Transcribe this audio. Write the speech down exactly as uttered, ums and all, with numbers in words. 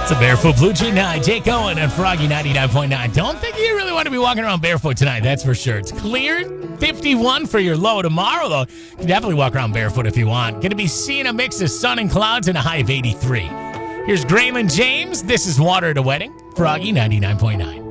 It's a Barefoot Blue Chew night. Jake Owen and Froggy ninety-nine point nine. Don't think you really want to be walking around barefoot tonight, that's for sure. It's cleared. fifty-one for your low tomorrow, though. You can definitely walk around barefoot if you want. Going to be seeing a mix of sun and clouds and a high of eighty-three. Here's Graylin James. This is Water at a Wedding. Froggy ninety-nine point nine.